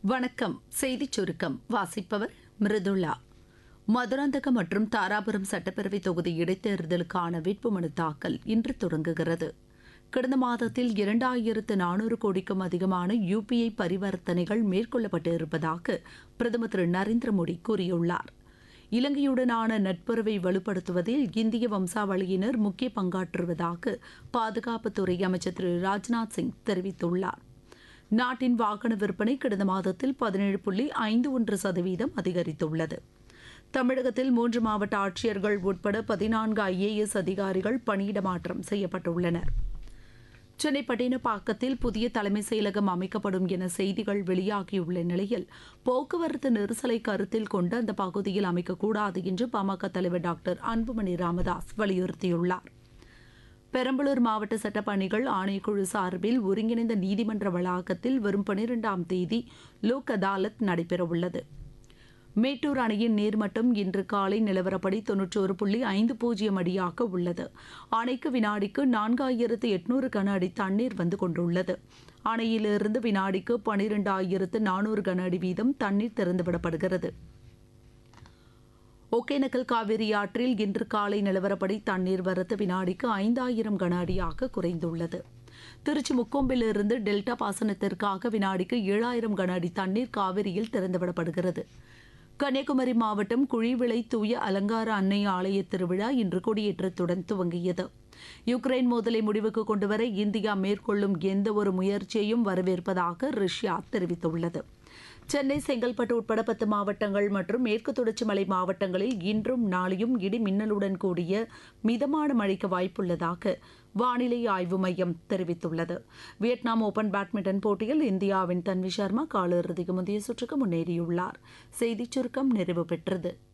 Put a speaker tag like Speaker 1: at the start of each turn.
Speaker 1: வணக்கம். செய்திச் சுருக்கம் வாசிப்பவர் மிருதுளா. மதுராந்தகம் மற்றும் தாராபுரம் சட்டப்பேரவை தொகுதி இடைத்தேர்தலுக்கான வேட்புமனு தாக்கல் இன்று தொடங்குகிறது. கடந்த மாதத்தில் 2400 கோடிக்கும் அதிகமான யுபிஐ பரிவர்த்தனைகள் மேற்கொள்ளப்பட்டிருப்பதாக பிரதமர் திரு நரேந்திர மோடி கூறியுள்ளார். இலங்கையுடனான நட்புறவை வலுப்படுத்துவதில் இந்திய வம்சாவளியினர் முக்கிய பங்காற்றுவதாக பாதுகாப்புத்துறை அமைச்சர் திரு ராஜ்நாத் சிங் தெரிவித்துள்ளார். நாட்டின் வாகன விற்பனை கடந்த மாதத்தில் 17.51% அதிகரித்துள்ளது. தமிழகத்தில் 3 மாவட்ட ஆட்சியர்கள் உட்பட 14 IAS அதிகாரிகள் பணியிட மாற்றம் செய்யப்பட்டுள்ளனர். சென்னை பட்டினப்பாக்கத்தில் புதிய தலைமைச் செயலகம் அமைக்கப்படும் என செய்திகள் வெளியாகியுள்ள நிலையில் போக்குவரத்து நெரிசலை கருத்தில் கொண்டு அந்த பகுதியில் அமைக்கக்கூடாது என்று பாமக தலைவர் டாக்டர் அன்புமணி ராமதாஸ் வலியுறுத்தியுள்ளார். பெரம்பலூர் மாவட்ட சட்டப்பணிகள் ஆணையக்குழு சார்பில் ஒருங்கிணைந்த நீதிமன்ற வளாகத்தில் வரும் 12ஆம் தேதி லோக் அதாலத் நடைபெறவுள்ளது. மேட்டூர் அணையின் நீர்மட்டம் இன்று காலை நிலவரப்படி 91.50 அடியாக உள்ளது. அணைக்கு வினாடிக்கு 4800 கன அடி தண்ணீர் வந்து கொண்டுள்ளது. அணையிலிருந்து வினாடிக்கு 12400 கன அடி வீதம் தண்ணீர் திறந்துவிடப்படுகிறது. ஒகேனக்கல் காவிரி ஆற்றில் இன்று காலை நிலவரப்படி தண்ணீர் வரத்து வினாடிக்கு 5000 கன அடியாக குறைந்துள்ளது. திருச்சி முக்கொம்பிலிருந்து டெல்டா பாசனத்திற்காக வினாடிக்கு 7000 கன அடி தண்ணீர் காவிரியில் திறந்துவிடப்படுகிறது. கன்னியாகுமரி மாவட்டம் குழிவிளை தூய அலங்கார அன்னை ஆலய திருவிழா இன்று கொடியேற்றத்துடன் துவங்கியது. யுக்ரைன் மோதலை முடிவுக்கு கொண்டுவர இந்தியா மேற்கொள்ளும் எந்த ஒரு முயற்சியையும் வரவேற்பதாக ரஷ்யா தெரிவித்துள்ளது. சென்னை, செங்கல்பட்டு உட்பட 10 மாவட்டங்கள் மற்றும் மேற்கு தொடர்ச்சி மலை மாவட்டங்களில் இன்றும் நாளையும் இடி மின்னலுடன் கூடிய மிதமான மழைக்கு வாய்ப்புள்ளதாக வானிலை ஆய்வு மையம் தெரிவித்துள்ளது. வியட்நாம் ஓபன் பேட்மிண்டன் போட்டியில் இந்தியாவின் தன்வி சர்மா காலிறுதிக்கு முந்தைய சுற்றுக்கு முன்னேறியுள்ளார். செய்திச் சுருக்கம் நிறைவு பெற்றது.